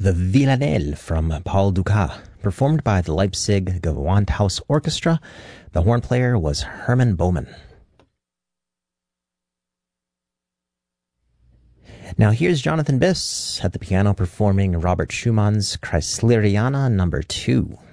the Villanelle from Paul Dukas, performed by the Leipzig Gewandhaus Orchestra. The horn player was Hermann Baumann. Now here's Jonathan Biss at the piano performing Robert Schumann's Kreisleriana No. 2.